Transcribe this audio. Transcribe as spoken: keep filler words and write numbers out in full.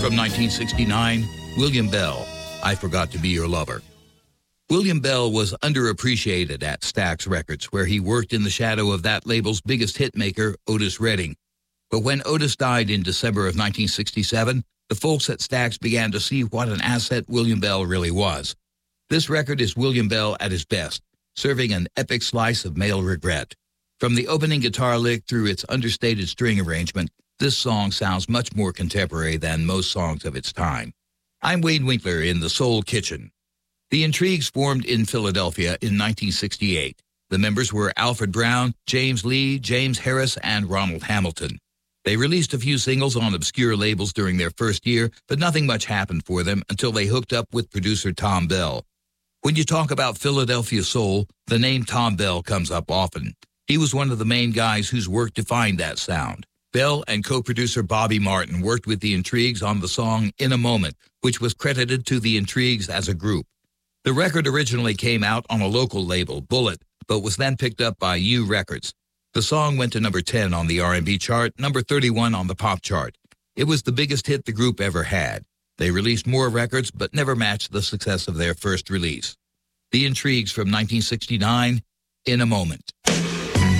From nineteen sixty-nine, William Bell, I Forgot to Be Your Lover. William Bell was underappreciated at Stax Records, where he worked in the shadow of that label's biggest hitmaker, Otis Redding. But when Otis died in December of nineteen sixty-seven, the folks at Stax began to see what an asset William Bell really was. This record is William Bell at his best, serving an epic slice of male regret. From the opening guitar lick through its understated string arrangement, this song sounds much more contemporary than most songs of its time. I'm Wayne Winkler in the Soul Kitchen. The Intrigues formed in Philadelphia in nineteen sixty-eight. The members were Alfred Brown, James Lee, James Harris, and Ronald Hamilton. They released a few singles on obscure labels during their first year, but nothing much happened for them until they hooked up with producer Thom Bell. When you talk about Philadelphia soul, the name Thom Bell comes up often. He was one of the main guys whose work defined that sound. Bell and co-producer Bobby Martin worked with the Intrigues on the song In a Moment, which was credited to the Intrigues as a group. The record originally came out on a local label, Bullet, but was then picked up by U Records. The song went to number ten on the R and B chart, number thirty-one on the pop chart. It was the biggest hit the group ever had. They released more records, but never matched the success of their first release. The Intrigues from nineteen sixty-nine, In a Moment.